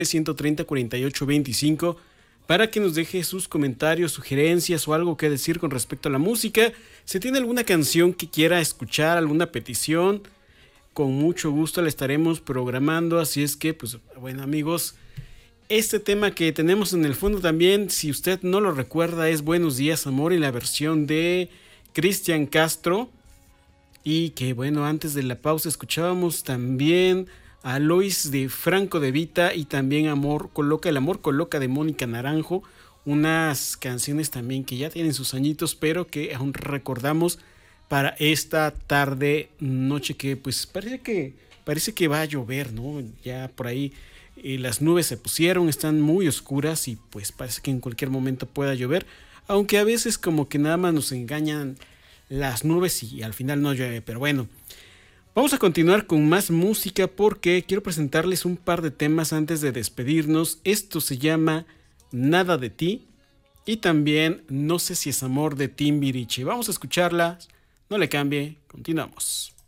130 48 25 para que nos deje sus comentarios, sugerencias o algo que decir con respecto a la música. Si tiene alguna canción que quiera escuchar, alguna petición, con mucho gusto la estaremos programando. Así es que, pues bueno, amigos, este tema que tenemos en el fondo también, si usted no lo recuerda, es Buenos Días Amor, en la versión de Cristian Castro. Y que bueno, antes de la pausa escuchábamos también a Lois de Franco de Vita y también El Amor Coloca de Mónica Naranjo, unas canciones también que ya tienen sus añitos, pero que aún recordamos para esta tarde, noche que pues parece que va a llover, ¿no? Ya por ahí las nubes se pusieron, están muy oscuras y pues parece que en cualquier momento pueda llover, aunque a veces como que nada más nos engañan las nubes y al final no llueve, pero bueno. Vamos a continuar con más música porque quiero presentarles un par de temas antes de despedirnos. Esto se llama Nada de ti y también No sé si es amor de Timbiriche. Vamos a escucharla, no le cambie, continuamos.